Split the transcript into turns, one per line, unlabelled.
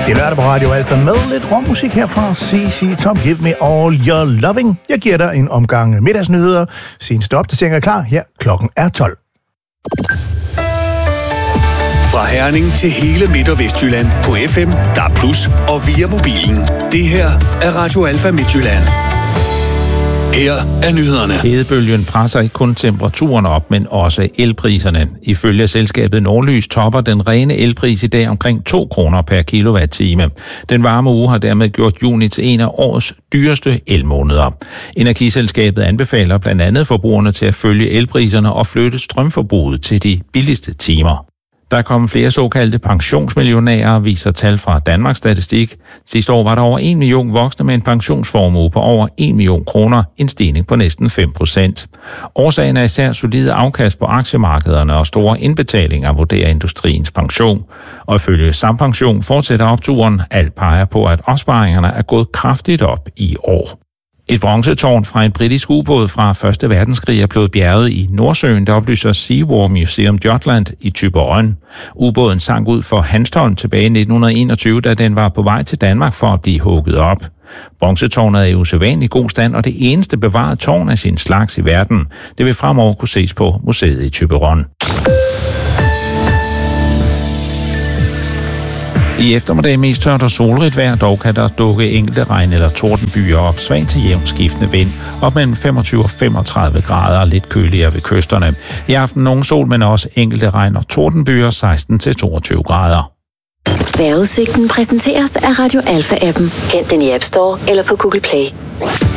Det er lørdag på Radio Alfa med lidt rockmusik her fra CC Top. Give me all your loving. Jeg giver dig en omgang middagsnyheder. Seneste opdatering er klar. Her klokken er 12.
Fra Herning til hele Midt- og Vestjylland på FM, DAB+, og via mobilen. Det her er Radio Alfa Midtjylland. Her er nyhederne.
Hedebølgen presser ikke kun temperaturen op, men også elpriserne. Ifølge selskabet Nordlys topper den rene elpris i dag omkring 2 kroner per kilowatt-time. Den varme uge har dermed gjort juni til en af årets dyreste elmåneder. Energiselskabet anbefaler blandt andet forbrugerne til at følge elpriserne og flytte strømforbruget til de billigste timer. Der er kommet flere såkaldte pensionsmillionærer, viser tal fra Danmarks Statistik. Sidste år var der over 1 million voksne med en pensionsformue på over 1 million kroner, en stigning på næsten 5%. Årsagen er især solide afkast på aktiemarkederne og store indbetalinger, vurderer Industriens Pension. Og ifølge Sampension fortsætter opturen. Alt peger på, at opsparingerne er gået kraftigt op i år. Et bronzetårn fra en britisk ubåd fra 1. verdenskrig er blevet bjerget i Nordsøen, der oplyser Seawar Museum Jutland i Thyborøn. Ubåden sank ud for Hanstholm tilbage i 1921, da den var på vej til Danmark for at blive hugget op. Bronzetårnet er i usædvanlig god stand, og det eneste bevarede tårn af sin slags i verden. Det vil fremover kunne ses på museet i Thyborøn. I eftermiddag mest tørt og solrigt vejr, dog kan der dukke enkelte regn- eller tordenbyer op, svag til jævnt skiftende vind, op mellem 25 og 35 grader og lidt køligere ved kysterne. I aften nogen sol, men også enkelte regn- og tordenbyer, 16 til 22 grader.
Vejrudsigten præsenteres af Radio Alfa-appen. Hent den i App Store eller på Google Play.